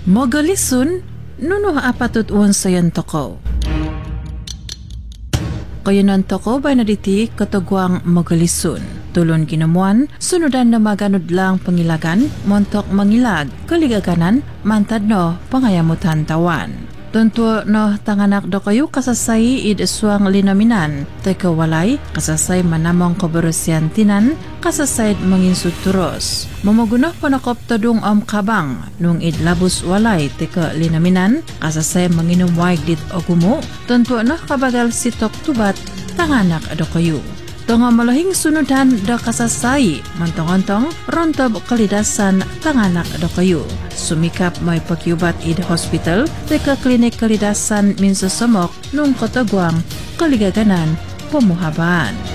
Mogalisun, nunuh apatut uwan sayan toko. Kayanan toko ba naditi katagwang mogalisun. Tulon kinamuan, sunudan na maganod lang pangilagan, montok mangilag, kaligaganan, mantad no, pangayamutan tawan. Tuntua no tanganak do kayo kasasay id suang linaminan, teka walay, kasasay manamong kabarusyan tinan, kasasay manginsuturos. Mamagunah panakop tadung kabang, nung id labus walay, teka linaminan, kasasay manginumwaig dit ogumo, tuntua no kabagal sitok tubat, tanganak do kayo. Tunga malahing sunudan da kasasay, mantong-antong, rontob kalidasan tanganak do kayo. Sumikap may pagyubat id hospital, teka klinik kalidasan minsasamok nung katagwang kaligaganan pamuhabaan.